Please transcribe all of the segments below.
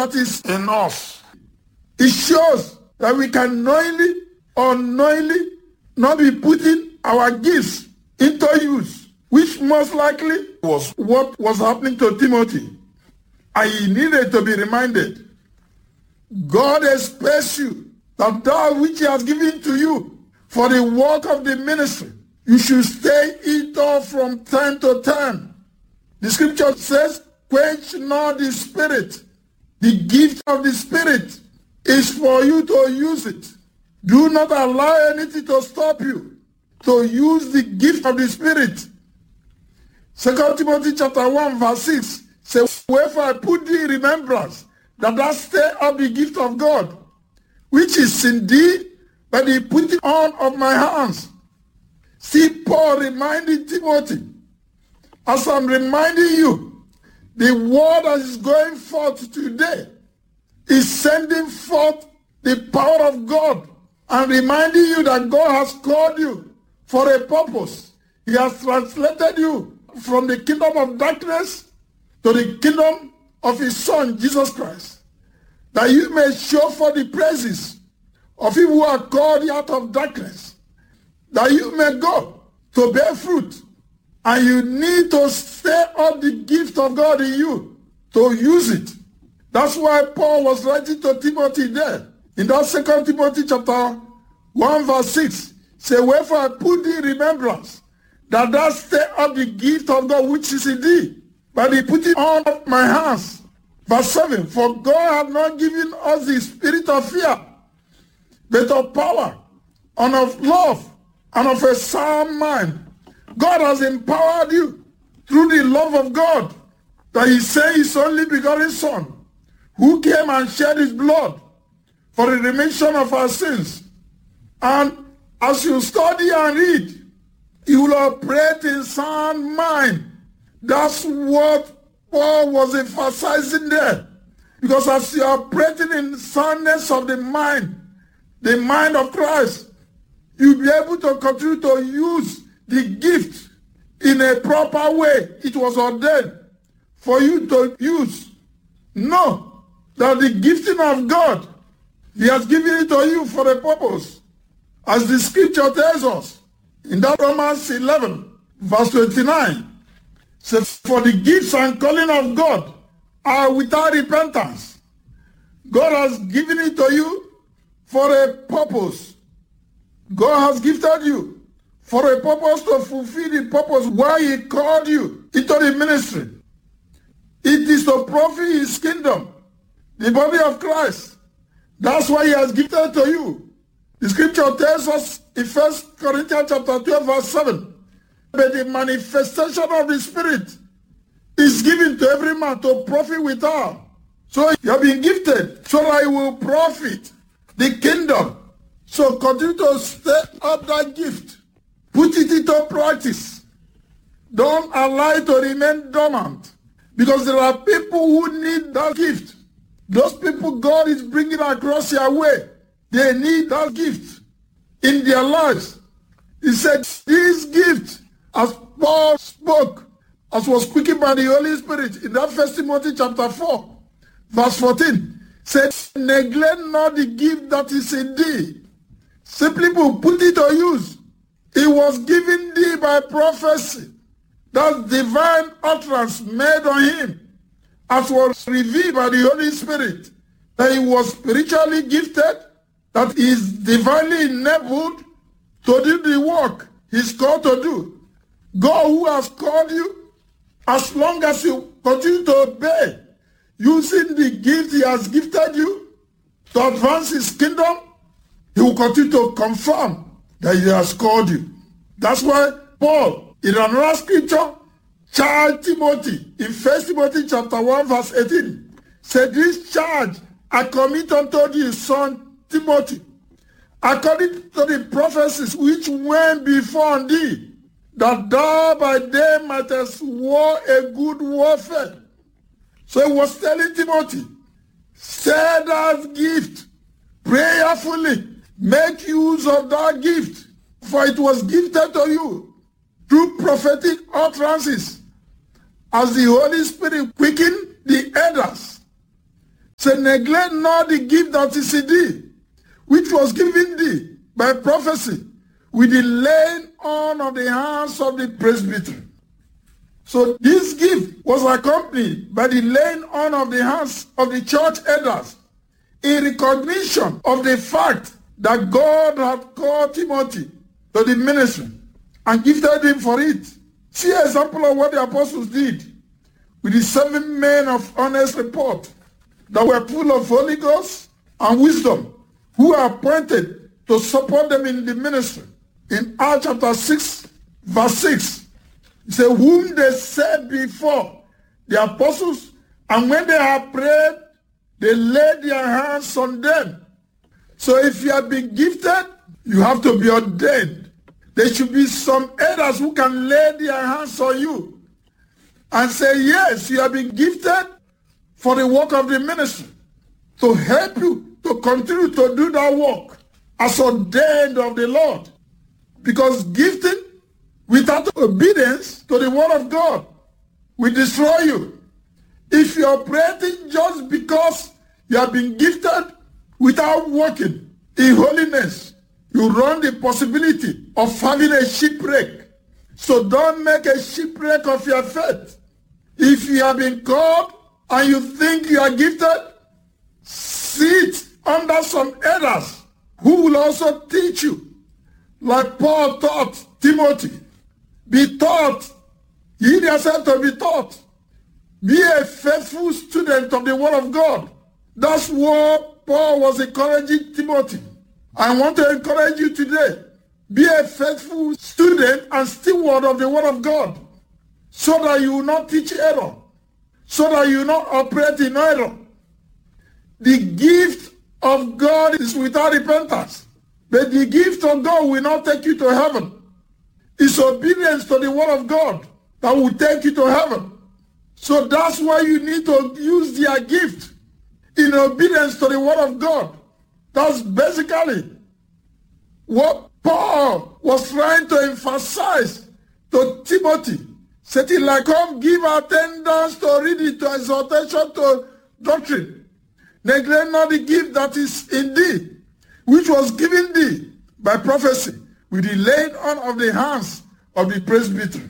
that is in us. It shows that we can knowingly or unknowingly not be putting our gifts into use, which most likely was what was happening to Timothy. And he needed to be reminded, God expects you that which he has given to you for the work of the ministry, you should stay it off from time to time. The scripture says, quench not the spirit. The gift of the spirit is for you to use it. Do not allow anything to stop you to use the gift of the spirit. 2 Timothy chapter 1 verse 6 says, wherefore I put thee in remembrance that thou stay up the gift of God, which is indeed by the putting on of my hands. See Paul reminding Timothy, as I'm reminding you, the word that is going forth today is sending forth the power of God and reminding you that God has called you for a purpose. He has translated you from the kingdom of darkness to the kingdom of his Son, Jesus Christ, that you may show forth the praises of him who are called out of darkness, that you may go to bear fruit. And you need to stir up the gift of God in you to use it. That's why Paul was writing to Timothy there. In that 2 Timothy chapter 1 verse 6, say, wherefore I put thee in remembrance that thou stir up the gift of God which is in thee by the putting on of my hands. Verse 7, for God hath not given us the spirit of fear, but of power and of love and of a sound mind. God has empowered you through the love of God that he sent his only begotten Son, who came and shed his blood for the remission of our sins. And as you study and read, you will operate in sound mind. That's what Paul was emphasizing there. Because as you are operating in soundness of the mind of Christ, you'll be able to continue to use the gift in a proper way. It was ordained for you to use. Know that the gifting of God, he has given it to you for a purpose. As the scripture tells us in that Romans 11 verse 29, says, for the gifts and calling of God are without repentance. God has given it to you for a purpose. God has gifted you for a purpose to fulfill the purpose why he called you into the ministry. It is to profit his kingdom, the body of Christ. That's why he has gifted to you. The scripture tells us in 1 Corinthians chapter 12 verse 7, but the manifestation of the Spirit is given to every man to profit withal. So you have been gifted so that you will profit the kingdom. So continue to stir up that gift. Put it into practice. Don't allow it to remain dormant. Because there are people who need that gift. Those people God is bringing across your way, they need that gift in their lives. He said, this gift, as Paul spoke, as was quickened by the Holy Spirit in that 1 Timothy chapter 4, verse 14, said, neglect not the gift that is in thee. Simply put it to use. It was given thee by prophecy, that divine utterance made on him, as was revealed by the Holy Spirit, that he was spiritually gifted, that he is divinely enabled to do the work he's called to do. God who has called you, as long as you continue to obey, using the gift he has gifted you to advance his kingdom, he will continue to confirm that he has called you. That's why Paul, in another scripture, charged Timothy in 1 Timothy chapter 1 verse 18, said, this charge I commit unto thee, son Timothy, according to the prophecies which went before thee, that thou by them mightest war a good warfare. So he was telling Timothy, say that gift prayerfully, make use of that gift, for it was gifted to you through prophetic utterances, as the Holy Spirit quickened the elders. Say, neglect not the gift that is in thee, which was given thee by prophecy, with the laying on of the hands of the presbytery. So this gift was accompanied by the laying on of the hands of the church elders in recognition of the fact that God had called Timothy to the ministry and gifted him for it. See an example of what the apostles did with the 7 men of honest report that were full of Holy Ghost and wisdom, who were appointed to support them in the ministry. In Acts chapter 6, verse 6, it says, whom they set before the apostles, and when they had prayed, they laid their hands on them. So if you have been gifted, you have to be ordained. There should be some elders who can lay their hands on you and say, yes, you have been gifted for the work of the ministry, to help you to continue to do that work as ordained of the Lord. Because gifting without obedience to the word of God will destroy you. If you're operating just because you have been gifted without working in holiness, you run the possibility of having a shipwreck. So don't make a shipwreck of your faith. If you have been called and you think you are gifted, sit under some elders who will also teach you. Like Paul taught Timothy. Be taught. Yield yourself to be taught. Be a faithful student of the word of God. That's what Paul was encouraging Timothy. I want to encourage you today. Be a faithful student and steward of the word of God, so that you will not teach error, so that you will not operate in error. The gift of God is without repentance, but the gift of God will not take you to heaven. It's obedience to the word of God that will take you to heaven. So that's why you need to use their gift in obedience to the word of God. That's basically what Paul was trying to emphasize to Timothy. Saying, like, come give attendance to reading, to exhortation, to doctrine. Neglect not the gift that is in thee, which was given thee by prophecy, with the laying on of the hands of the presbytery.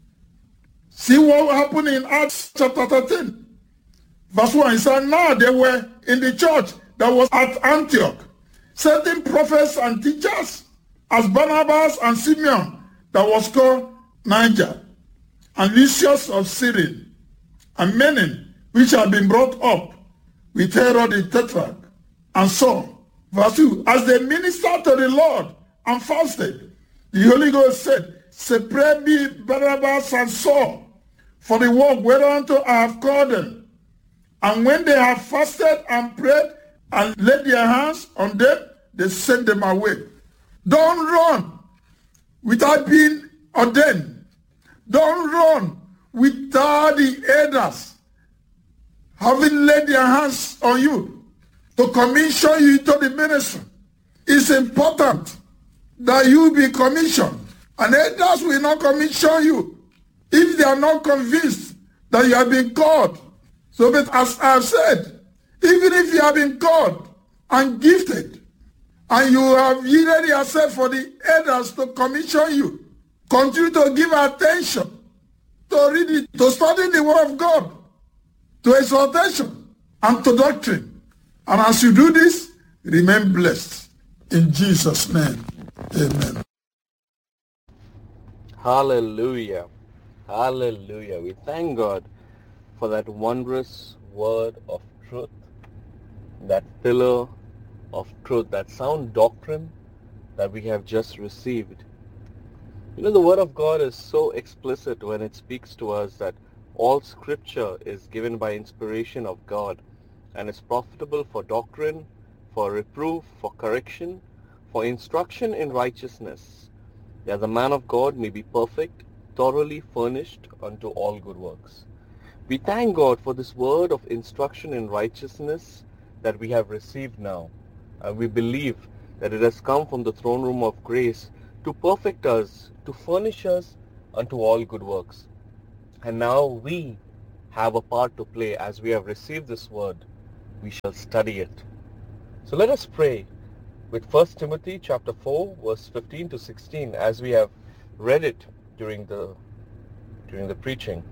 See what happened in Acts chapter 13. Verse 1, it said, now they were in the church that was at Antioch, certain prophets and teachers, as Barnabas and Simeon, that was called Niger, and Lucius of Cyrene, and many which had been brought up with Herod the Tetrarch, and Saul. Verse 2, as they ministered to the Lord and fasted, the Holy Ghost said, separate me Barnabas and Saul for the work whereunto I have called them. And when they have fasted and prayed and laid their hands on them, they sent them away. Don't run without being ordained. Don't run without the elders having laid their hands on you to commission you into the ministry. It's important that you be commissioned. And elders will not commission you if they are not convinced that you have been called. So, but as I have said, even if you have been called and gifted, and you have yielded yourself for the elders to commission you, continue to give attention to reading, to studying the word of God, to exhortation, and to doctrine. And as you do this, remain blessed. In Jesus' name, amen. Hallelujah. Hallelujah. We thank God for that wondrous word of truth, that pillar of truth, that sound doctrine that we have just received. You know, the word of God is so explicit when it speaks to us that all scripture is given by inspiration of God and is profitable for doctrine, for reproof, for correction, for instruction in righteousness, that the man of God may be perfect, thoroughly furnished unto all good works. We thank God for this word of instruction in righteousness that we have received now. We believe that it has come from the throne room of grace to perfect us, to furnish us unto all good works. And now we have a part to play as we have received this word. we shall study it. So let us pray with 1 Timothy chapter 4 verse 15 to 16 as we have read it during the preaching.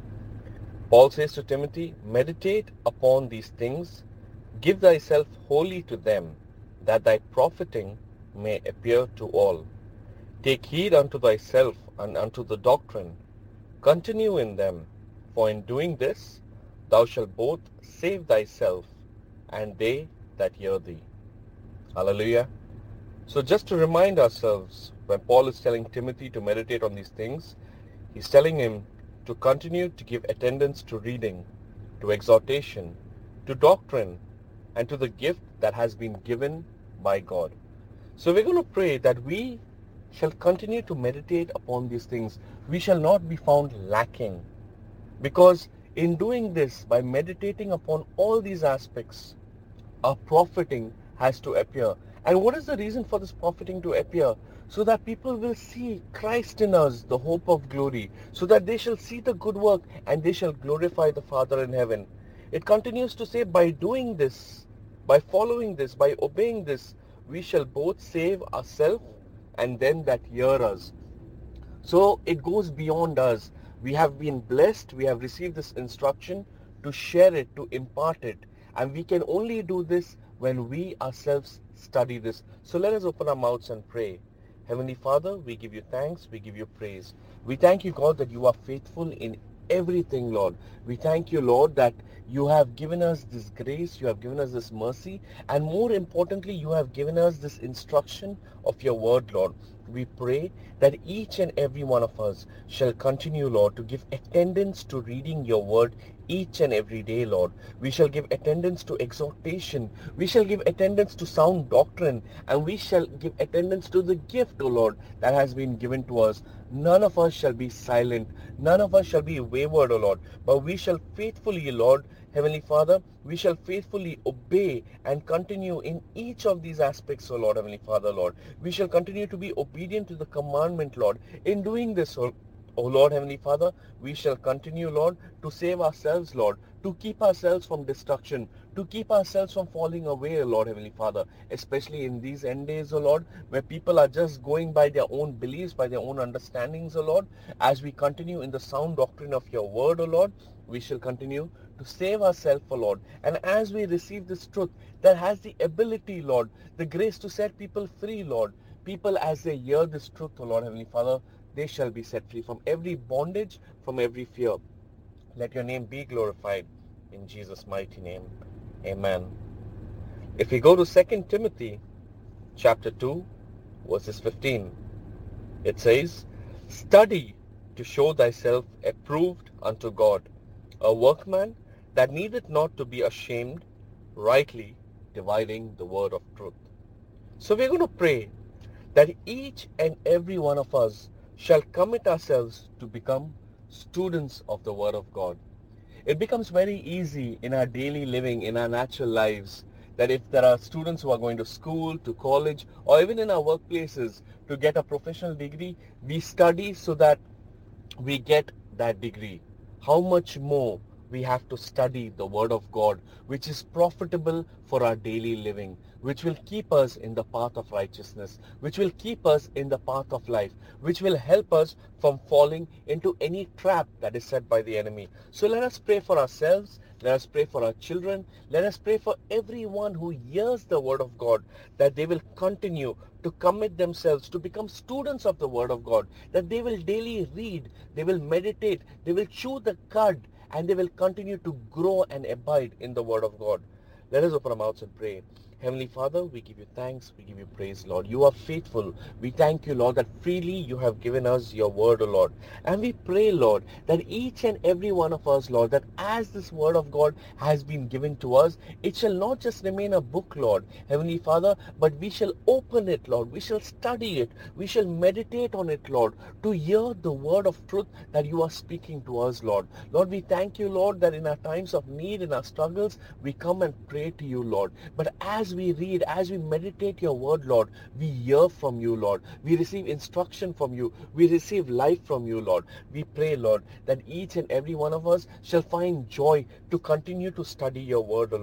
Paul says to Timothy, meditate upon these things, give thyself wholly to them, that thy profiting may appear to all. Take heed unto thyself and unto the doctrine. Continue in them, for in doing this thou shalt both save thyself and they that hear thee. Hallelujah. So just to remind ourselves, when Paul is telling Timothy to meditate on these things, he's telling him to continue to give attendance to reading, to exhortation, to doctrine, and to the gift that has been given by God. So we're going to pray that we shall continue to meditate upon these things. We shall not be found lacking, because in doing this, by meditating upon all these aspects, our profiting has to appear. And what is the reason for this profiting to appear? So that people will see Christ in us, the hope of glory, so that they shall see the good work and they shall glorify the Father in heaven. It continues to say, by doing this, by following this, by obeying this, we shall both save ourselves and them that hear us. So it goes beyond us. We have been blessed, we have received this instruction to share it, to impart it. And we can only do this when we ourselves study this. So let us open our mouths and pray. Heavenly Father, we give you thanks, we give you praise. We thank you, God, that you are faithful in everything, Lord. We thank you, Lord, that you have given us this grace, you have given us this mercy, and more importantly, you have given us this instruction of your word, Lord. We pray that each and every one of us shall continue, Lord, to give attendance to reading your word each and every day, Lord. We shall give attendance to exhortation. We shall give attendance to sound doctrine. And we shall give attendance to the gift, O Lord, that has been given to us. None of us shall be silent. None of us shall be wayward, O Lord. But we shall faithfully, Lord, Heavenly Father, we shall faithfully obey and continue in each of these aspects, O Lord, Heavenly Father, Lord. We shall continue to be obedient to the commandment, Lord. In doing this, O Lord, Heavenly Father, we shall continue, Lord, to save ourselves, Lord, to keep ourselves from destruction, to keep ourselves from falling away, Lord, Heavenly Father, especially in these end days, O Lord, where people are just going by their own beliefs, by their own understandings, O Lord. As we continue in the sound doctrine of your word, O Lord, we shall continue to save ourselves, O Lord. And as we receive this truth that has the ability, Lord, the grace to set people free, Lord, people as they hear this truth, O Lord, Heavenly Father, they shall be set free from every bondage, from every fear. Let your name be glorified in Jesus' mighty name. Amen. If we go to 2 Timothy chapter 2, verses 15, it says, study to show thyself approved unto God, a workman that needeth not to be ashamed, rightly dividing the word of truth. So we're going to pray that each and every one of us shall commit ourselves to become students of the word of God. It becomes very easy in our daily living, in our natural lives, that if there are students who are going to school, to college, or even in our workplaces to get a professional degree, we study so that we get that degree. How much more we have to study the word of God, which is profitable for our daily living, which will keep us in the path of righteousness, which will keep us in the path of life, which will help us from falling into any trap that is set by the enemy. So let us pray for ourselves. Let us pray for our children. Let us pray for everyone who hears the word of God, that they will continue to commit themselves to become students of the word of God, that they will daily read, they will meditate, they will chew the cud, and they will continue to grow and abide in the word of God. Let us open our mouths and pray. Heavenly Father, we give you thanks, we give you praise, Lord. You are faithful. We thank you, Lord, that freely you have given us your word, O Lord. And we pray, Lord, that each and every one of us, Lord, that as this word of God has been given to us, it shall not just remain a book, Lord, Heavenly Father, but we shall open it, Lord. We shall study it. We shall meditate on it, Lord, to hear the word of truth that you are speaking to us, Lord. Lord, we thank you, Lord, that in our times of need, in our struggles, we come and pray to you, Lord. But as we read, as we meditate your word, Lord, we hear from you, Lord. We receive instruction from you. We receive life from you, Lord. We pray, Lord, that each and every one of us shall find joy to continue to study your word, O Lord.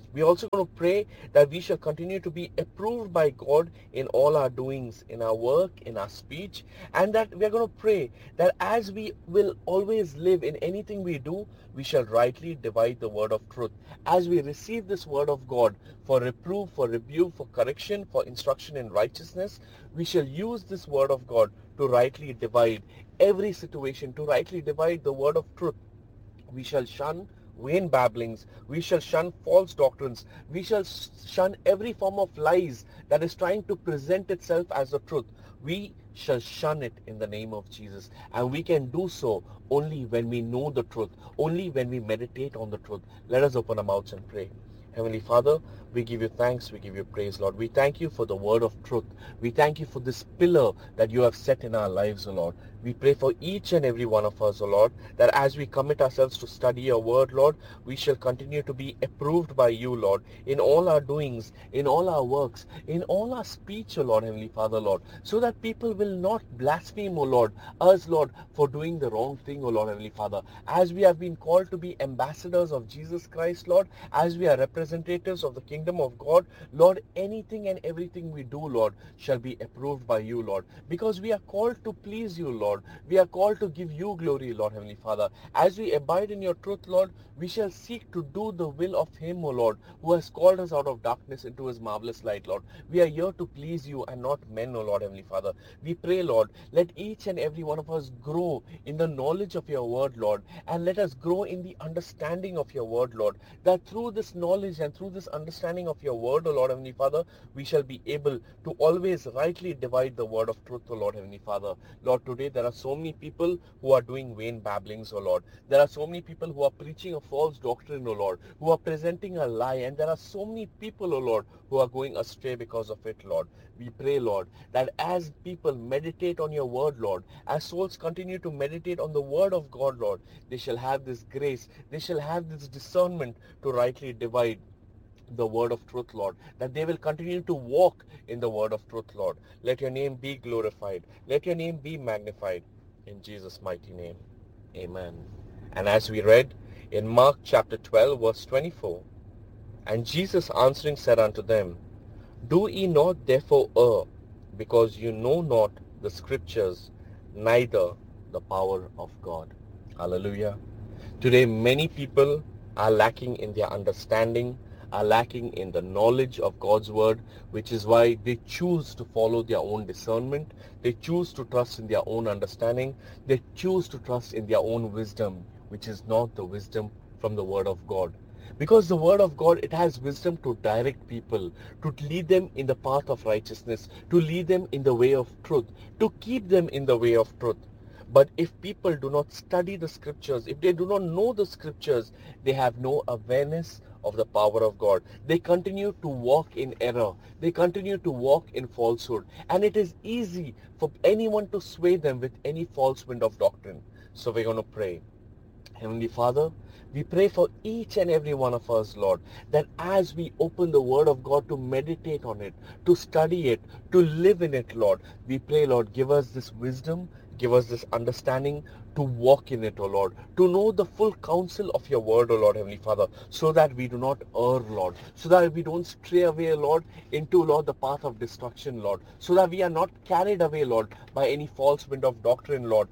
We're also going to pray that we shall continue to be approved by God in all our doings, in our work, in our speech, and that we're going to pray that as we will always live in anything we do, we shall rightly divide the word of truth. As we receive this word of God for reproof, for rebuke, for correction, for instruction in righteousness, we shall use this word of God to rightly divide every situation, to rightly divide the word of truth. We shall shun vain babblings. We shall shun false doctrines. We shall shun every form of lies that is trying to present itself as the truth. We shall shun it in the name of Jesus. And we can do so only when we know the truth, only when we meditate on the truth. Let us open our mouths and pray. Heavenly Father, we give you thanks, we give you praise, Lord. We thank you for the word of truth. We thank you for this pillar that you have set in our lives, O Lord. We pray for each and every one of us, O Lord, that as we commit ourselves to study your word, Lord, we shall continue to be approved by you, Lord, in all our doings, in all our works, in all our speech, O Lord, Heavenly Father, Lord, so that people will not blaspheme, O Lord, us, Lord, for doing the wrong thing, O Lord, Heavenly Father. As we have been called to be ambassadors of Jesus Christ, Lord, as we are representatives of the kingdom of God, Lord, anything and everything we do, Lord, shall be approved by you, Lord, because we are called to please you, Lord. We are called to give you glory, Lord, Heavenly Father. As we abide in your truth, Lord, we shall seek to do the will of him, O Lord, who has called us out of darkness into his marvelous light, Lord. We are here to please you and not men, O Lord, Heavenly Father. We pray, Lord, let each and every one of us grow in the knowledge of your word, Lord, and let us grow in the understanding of your word, Lord, that through this knowledge and through this understanding of your word, O Lord, Heavenly Father, we shall be able to always rightly divide the word of truth, O Lord, Heavenly Father. Lord, today there are so many people who are doing vain babblings, O Lord. There are so many people who are preaching a false doctrine, O Lord, who are presenting a lie, and there are so many people, O Lord, who are going astray because of it, Lord. We pray, Lord, that as people meditate on your word, Lord, as souls continue to meditate on the word of God, Lord, they shall have this grace, they shall have this discernment to rightly divide the word of truth, Lord, that they will continue to walk in the word of truth, Lord. Let your name be glorified. Let your name be magnified. In Jesus' mighty name, amen. And as we read in Mark chapter 12, verse 24, and Jesus answering said unto them, do ye not therefore err, because you know not the scriptures, neither the power of God. Hallelujah. Today many people are lacking in their understanding, are lacking in the knowledge of God's word, which is why they choose to follow their own discernment. They choose to trust in their own understanding. They choose to trust in their own wisdom, which is not the wisdom from the word of God. Because the word of God, it has wisdom to direct people, to lead them in the path of righteousness, to lead them in the way of truth, to keep them in the way of truth. But if people do not study the scriptures, if they do not know the scriptures, they have no awareness of the power of God. They continue to walk in error. They continue to walk in falsehood. And it is easy for anyone to sway them with any false wind of doctrine. So we're going to pray. Heavenly Father, we pray for each and every one of us, Lord, that as we open the Word of God to meditate on it, to study it, to live in it, Lord, we pray, Lord, give us this wisdom, give us this understanding to walk in it, O Lord, to know the full counsel of your word, O Lord, Heavenly Father, so that we do not err, Lord, so that we don't stray away, Lord, into, Lord, the path of destruction, Lord, so that we are not carried away, Lord, by any false wind of doctrine, Lord,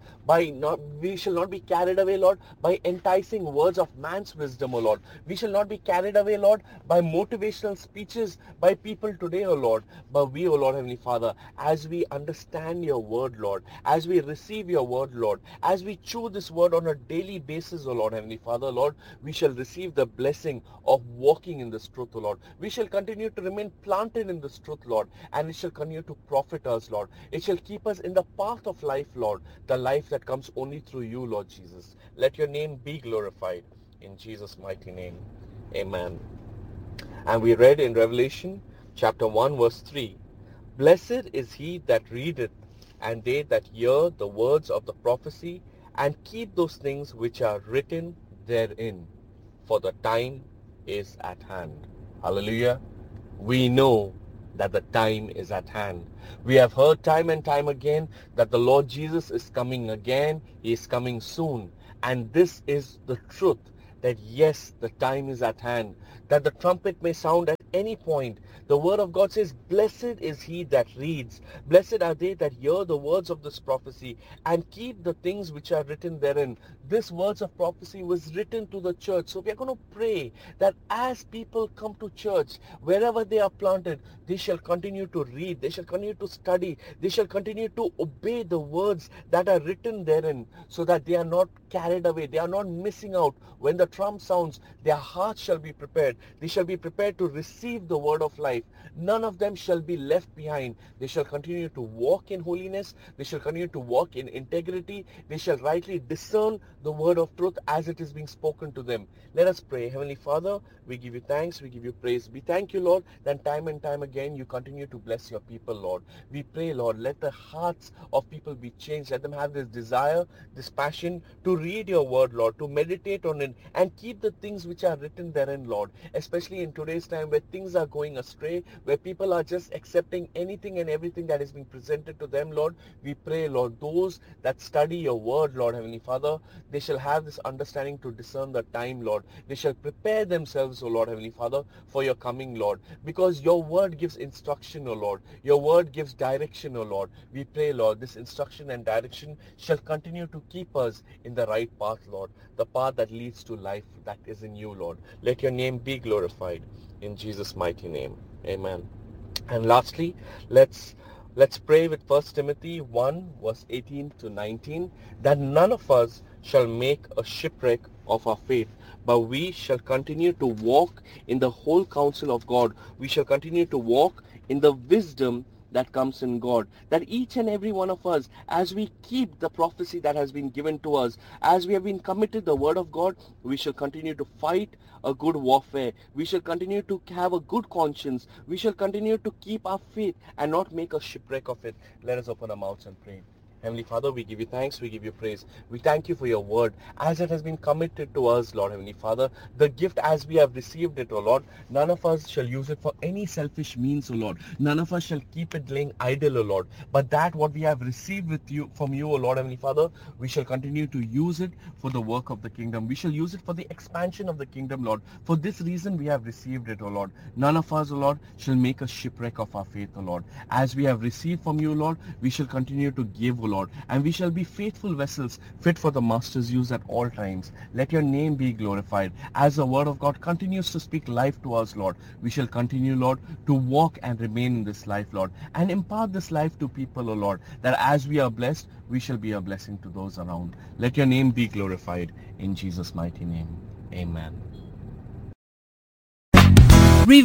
we shall not be carried away, Lord, by enticing words of man's wisdom, O Lord. We shall not be carried away, Lord, by motivational speeches by people today, O Lord, but we, O Lord, Heavenly Father, as we understand your word, Lord, as we receive your word, Lord, as we chew this word on a daily basis, O Lord, Heavenly Father, Lord, we shall receive the blessing of walking in this truth, O Lord. We shall continue to remain planted in this truth, Lord, and it shall continue to profit us, Lord. It shall keep us in the path of life, Lord, the life that comes only through you, Lord Jesus. Let your name be glorified. In Jesus' mighty name, amen. And we read in Revelation chapter 1, verse 3, blessed is he that readeth, and they that hear the words of the prophecy, and keep those things which are written therein, for the time is at hand. Hallelujah. We know that the time is at hand. We have heard time and time again that the Lord Jesus is coming again. He is coming soon. And this is the truth, that yes, the time is at hand, that the trumpet may sound at any point. The word of God says, blessed is he that reads, blessed are they that hear the words of this prophecy and keep the things which are written therein. This words of prophecy was written to the church. So we are going to pray that as people come to church, wherever they are planted, they shall continue to read, they shall continue to study, they shall continue to obey the words that are written therein, so that they are not carried away, they are not missing out. When the trump sounds, their hearts shall be prepared. They shall be prepared to receive the word of life. None of them shall be left behind. They shall continue to walk in holiness. They shall continue to walk in integrity. They shall rightly discern the word of truth as it is being spoken to them. Let us pray. Heavenly Father, we give you thanks, we give you praise. We thank you, Lord, that time and time again you continue to bless your people, Lord. We pray, Lord, let the hearts of people be changed. Let them have this desire, this passion to read your word, Lord, to meditate on it and keep the things which are written therein, Lord. Especially in today's time where things are going astray, where people are just accepting anything and everything that is being presented to them, Lord. We pray, Lord, those that study your word, Lord, Heavenly Father, they shall have this understanding to discern the time, Lord. They shall prepare themselves, O Lord, Heavenly Father, for your coming, Lord. Because your word gives instruction, O Lord. Your word gives direction, O Lord. We pray, Lord, this instruction and direction shall continue to keep us in the right path, Lord. The path that leads to life that is in you, Lord. Let your name be glorified. In Jesus' mighty name. Amen. And lastly, let's pray with 1 Timothy 1 verse 18 to 19, that none of us shall make a shipwreck of our faith, but we shall continue to walk in the whole counsel of God. We shall continue to walk in the wisdom that comes in God. That each and every one of us, as we keep the prophecy that has been given to us, as we have been committed the word of God, we shall continue to fight a good warfare. We shall continue to have a good conscience. We shall continue to keep our faith and not make a shipwreck of it. Let us open our mouths and pray. Heavenly Father, we give you thanks, we give you praise. We thank you for your word as it has been committed to us, Lord Heavenly Father. The gift as we have received it, O Lord, none of us shall use it for any selfish means, O Lord. None of us shall keep it laying idle, O Lord. But that what we have received from you, O Lord Heavenly Father, we shall continue to use it for the work of the kingdom. We shall use it for the expansion of the kingdom, Lord. For this reason we have received it, O Lord. None of us, O Lord, shall make a shipwreck of our faith, O Lord. As we have received from you, Lord, we shall continue to give, O Lord. And we shall be faithful vessels, fit for the Master's use at all times. Let your name be glorified. As the word of God continues to speak life to us, Lord, we shall continue, Lord, to walk and remain in this life, Lord, and impart this life to people, O Lord, that as we are blessed, we shall be a blessing to those around. Let your name be glorified. In Jesus' mighty name, amen.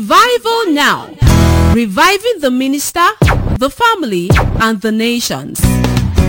Revival now. Reviving the minister, the family, and the nations.